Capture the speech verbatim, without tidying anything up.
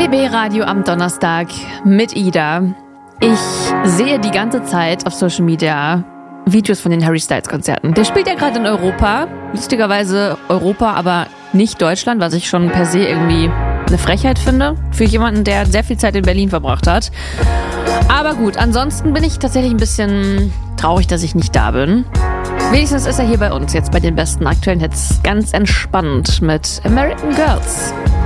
B B Radio am Donnerstag mit Ida. Ich sehe die ganze Zeit auf Social Media Videos von den Harry Styles Konzerten. Der spielt ja gerade in Europa. Lustigerweise Europa, aber nicht Deutschland, was ich schon per se irgendwie eine Frechheit finde. Für jemanden, der sehr viel Zeit in Berlin verbracht hat. Aber gut, ansonsten bin ich tatsächlich ein bisschen traurig, dass ich nicht da bin. Wenigstens ist er hier bei uns jetzt bei den besten aktuellen Hits ganz entspannt mit American Girls.